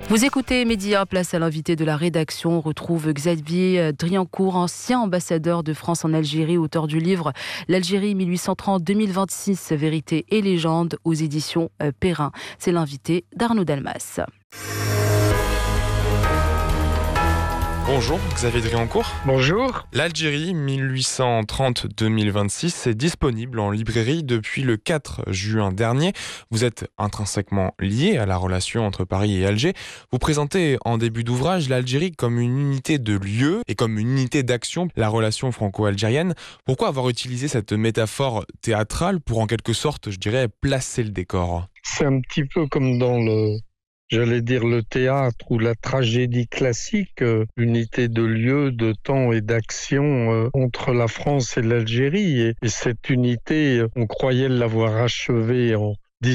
Vous écoutez Média, place à l'invité de la rédaction. On retrouve Xavier Driancourt, ancien ambassadeur de France en Algérie, auteur du livre L'Algérie 1830-2026, vérité et légende aux éditions Perrin. C'est l'invité d'Arnaud Dalmas. Bonjour Xavier Driancourt. Bonjour. L'Algérie 1830-2026 est disponible en librairie depuis le 4 juin dernier. Vous êtes intrinsèquement lié à la relation entre Paris et Alger. Vous présentez en début d'ouvrage l'Algérie comme une unité de lieu et comme une unité d'action, la relation franco-algérienne. Pourquoi avoir utilisé cette métaphore théâtrale pour en quelque sorte, je dirais, placer le décor ? C'est un petit peu comme dans le théâtre ou la tragédie classique, unité de lieu, de temps et d'action entre la France et l'Algérie. Et cette unité, on croyait l'avoir achevée en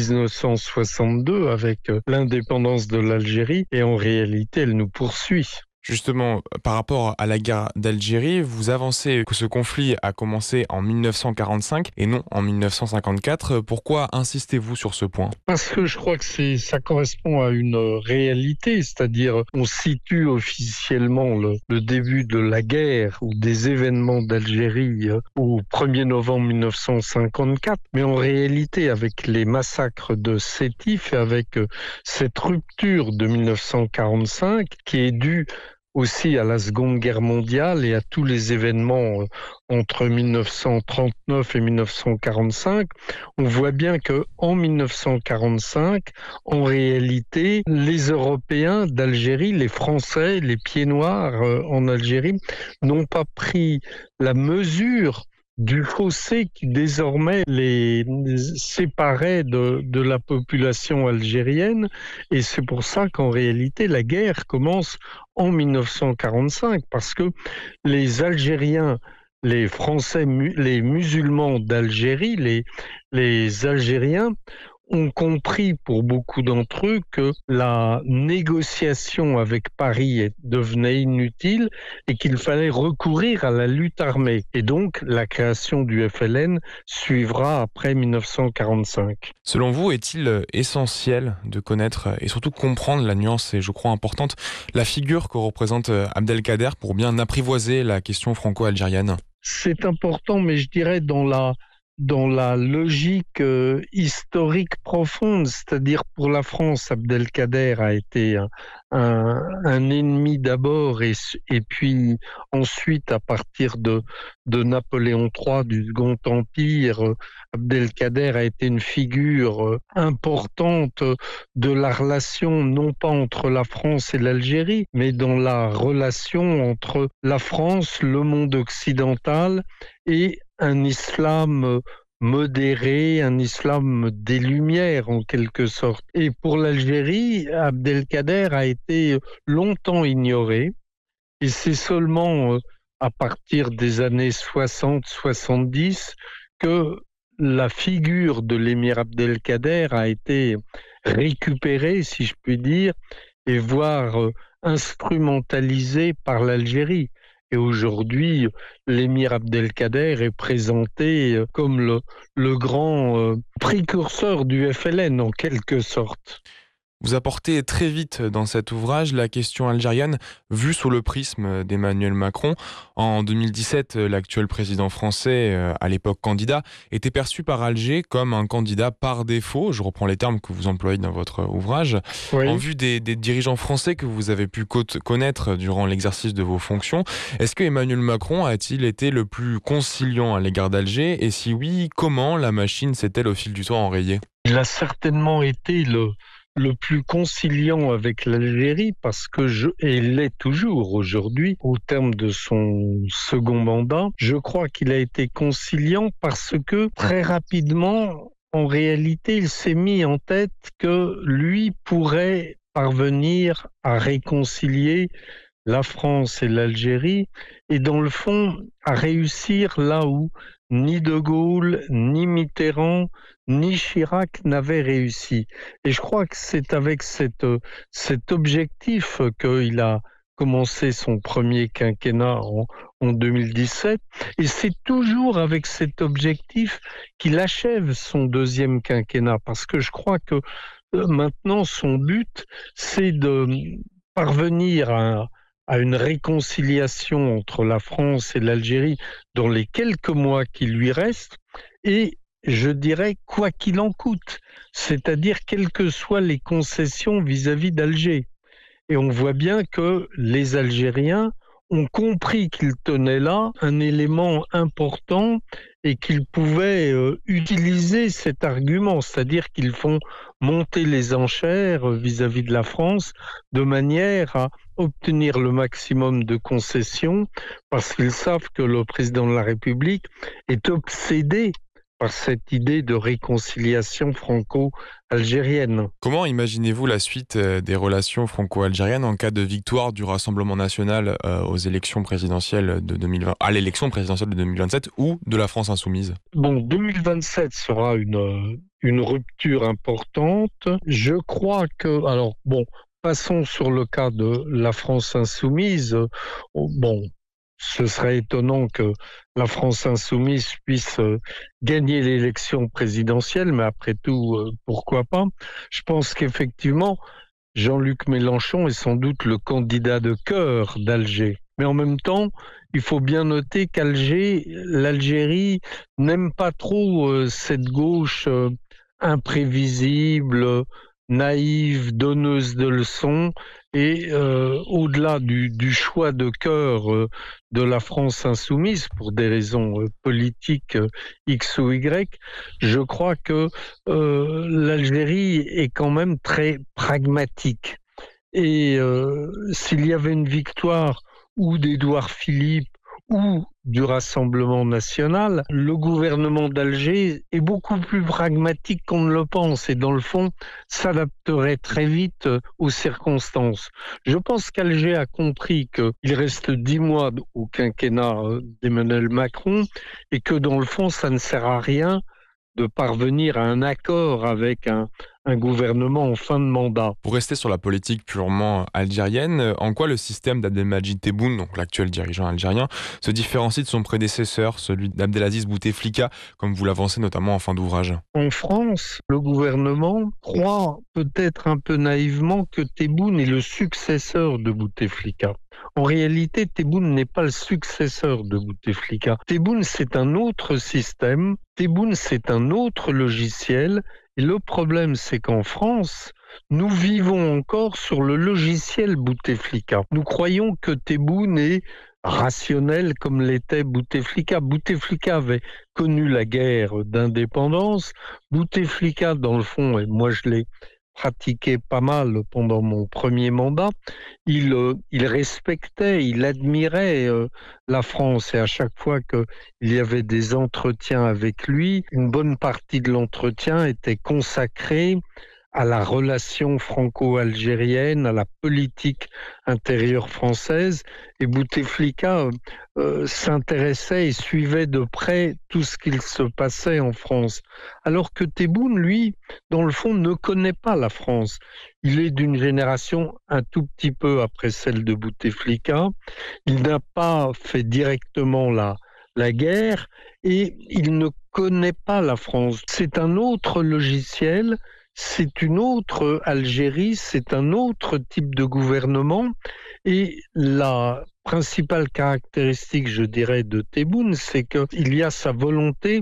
1962 avec l'indépendance de l'Algérie, et en réalité, elle nous poursuit. Justement, par rapport à la guerre d'Algérie, vous avancez que ce conflit a commencé en 1945 et non en 1954. Pourquoi insistez-vous sur ce point ? Parce que je crois que ça correspond à une réalité, c'est-à-dire on situe officiellement le début de la guerre ou des événements d'Algérie au 1er novembre 1954, mais en réalité avec les massacres de Sétif et avec cette rupture de 1945 qui est due aussi à la Seconde Guerre mondiale et à tous les événements entre 1939 et 1945, on voit bien que en 1945, en réalité, les Européens d'Algérie, les Français, les pieds noirs en Algérie, n'ont pas pris la mesure du fossé qui désormais les séparait de la population algérienne, et c'est pour ça qu'en réalité la guerre commence en 1945, parce que les Algériens, les Français, les musulmans d'Algérie, les Algériens ont compris pour beaucoup d'entre eux que la négociation avec Paris devenait inutile et qu'il fallait recourir à la lutte armée. Et donc, la création du FLN suivra après 1945. Selon vous, est-il essentiel de connaître et surtout comprendre la nuance, et je crois importante, la figure que représente Abdelkader pour bien apprivoiser la question franco-algérienne ? C'est important, mais je dirais dans la logique historique profonde, c'est-à-dire pour la France, Abdelkader a été un ennemi d'abord et puis ensuite à partir de Napoléon III du Second Empire, Abdelkader a été une figure importante de la relation non pas entre la France et l'Algérie, mais dans la relation entre la France, le monde occidental et un islam modéré, un islam des Lumières en quelque sorte. Et pour l'Algérie, Abdelkader a été longtemps ignoré, et c'est seulement à partir des années 60-70 que la figure de l'émir Abdelkader a été récupérée, si je puis dire, et voire instrumentalisée par l'Algérie. Et aujourd'hui, l'émir Abdelkader est présenté comme le grand précurseur du FLN en quelque sorte. Vous apportez très vite dans cet ouvrage la question algérienne vue sous le prisme d'Emmanuel Macron. En 2017, l'actuel président français, à l'époque candidat, était perçu par Alger comme un candidat par défaut. Je reprends les termes que vous employez dans votre ouvrage. Oui. En vue des dirigeants français que vous avez pu connaître durant l'exercice de vos fonctions, est-ce que Emmanuel Macron a-t-il été le plus conciliant à l'égard d'Alger ? Et si oui, comment la machine s'est-elle au fil du temps enrayée ? Il a certainement été le plus conciliant avec l'Algérie parce que et il l'est toujours aujourd'hui au terme de son second mandat. Je crois qu'il a été conciliant parce que très rapidement, en réalité, il s'est mis en tête que lui pourrait parvenir à réconcilier la France et l'Algérie, et dans le fond, à réussir là où ni De Gaulle, ni Mitterrand, ni Chirac n'avaient réussi. Et je crois que c'est avec cet objectif qu'il a commencé son premier quinquennat en 2017, et c'est toujours avec cet objectif qu'il achève son deuxième quinquennat, parce que je crois que Maintenant, son but, c'est de parvenir à une réconciliation entre la France et l'Algérie dans les quelques mois qui lui restent, et je dirais quoi qu'il en coûte, c'est-à-dire quelles que soient les concessions vis-à-vis d'Alger. Et on voit bien que les Algériens ont compris qu'ils tenaient là un élément important et qu'ils pouvaient utiliser cet argument, c'est-à-dire qu'ils font monter les enchères vis-à-vis de la France de manière à obtenir le maximum de concessions parce qu'ils savent que le président de la République est obsédé par cette idée de réconciliation franco-algérienne. Comment imaginez-vous la suite des relations franco-algériennes en cas de victoire du Rassemblement national aux élections présidentielles de 2020, à l'élection présidentielle de 2027 ou de la France insoumise? Bon, 2027 sera une rupture importante. Je crois que, alors bon, passons sur le cas de la France insoumise. Bon, ce serait étonnant que la France insoumise puisse gagner l'élection présidentielle, mais après tout, pourquoi pas? Je pense qu'effectivement, Jean-Luc Mélenchon est sans doute le candidat de cœur d'Alger. Mais en même temps, il faut bien noter l'Algérie n'aime pas trop cette gauche imprévisible, naïve, donneuse de leçons. Et au-delà du choix de cœur de la France insoumise, pour des raisons politiques X ou Y, je crois que l'Algérie est quand même très pragmatique. Et s'il y avait une victoire ou d'Édouard Philippe ou du Rassemblement national, le gouvernement d'Alger est beaucoup plus pragmatique qu'on ne le pense et dans le fond s'adapterait très vite aux circonstances. Je pense qu'Alger a compris qu'il reste 10 mois au quinquennat d'Emmanuel Macron et que dans le fond ça ne sert à rien de parvenir à un accord avec un gouvernement en fin de mandat. Pour rester sur la politique purement algérienne, en quoi le système d'Abdelmadjid Tebboune, donc l'actuel dirigeant algérien, se différencie de son prédécesseur, celui d'Abdelaziz Bouteflika, comme vous l'avancez notamment en fin d'ouvrage? En France, le gouvernement croit peut-être un peu naïvement que Tebboune est le successeur de Bouteflika. En réalité, Tebboune n'est pas le successeur de Bouteflika. Tebboune, c'est un autre système. Tebboune, c'est un autre logiciel. Et le problème, c'est qu'en France, nous vivons encore sur le logiciel Bouteflika. Nous croyons que Tebboune est rationnel comme l'était Bouteflika. Bouteflika avait connu la guerre d'indépendance. Bouteflika, dans le fond, et moi je l'ai pratiqué pas mal pendant mon premier mandat, il respectait, il admirait la France et à chaque fois qu'il y avait des entretiens avec lui, une bonne partie de l'entretien était consacrée à la relation franco-algérienne, à la politique intérieure française. Et Bouteflika s'intéressait et suivait de près tout ce qu'il se passait en France. Alors que Tebboune, lui, dans le fond, ne connaît pas la France. Il est d'une génération un tout petit peu après celle de Bouteflika. Il n'a pas fait directement la guerre et il ne connaît pas la France. C'est un autre logiciel. C'est une autre Algérie, c'est un autre type de gouvernement et la principale caractéristique, je dirais, de Tebboune, c'est qu'il y a sa volonté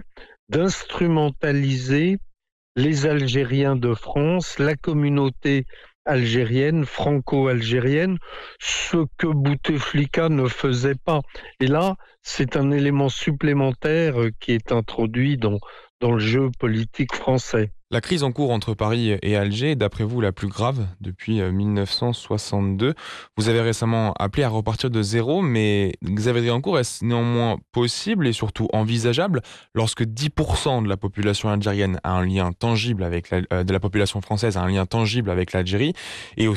d'instrumentaliser les Algériens de France, la communauté algérienne, franco-algérienne, ce que Bouteflika ne faisait pas. Et là, c'est un élément supplémentaire qui est introduit dans le jeu politique français. La crise en cours entre Paris et Alger est d'après vous la plus grave depuis 1962. Vous avez récemment appelé à repartir de zéro, mais Xavier Driancourt, est-ce néanmoins possible et surtout envisageable lorsque 10% de la population algérienne a un lien tangible avec de la population française a un lien tangible avec l'Algérie et